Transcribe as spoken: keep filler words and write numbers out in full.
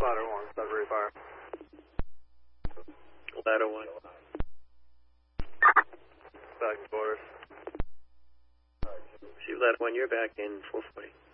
Ladder one, Sudbury Fire. Ladder one. Back in quarters. See, Ladder one, you're back in four forty.